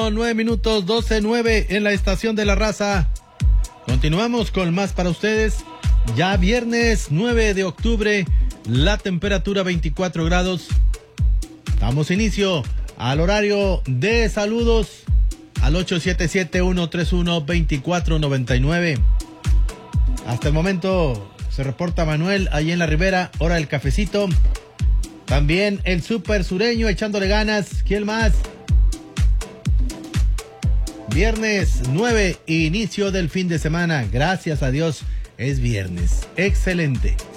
con 9 minutos, 12:09 en la estación de La Raza. Continuamos con más para ustedes. Ya viernes 9 de octubre, la temperatura 24 grados. Damos inicio al horario de saludos al 877-131-2499. Hasta el momento se reporta Manuel ahí en la Ribera, hora del cafecito. También el Super Sureño echándole ganas. ¿Quién más? Viernes 9, inicio del fin de semana. Gracias a Dios, es viernes. Excelente.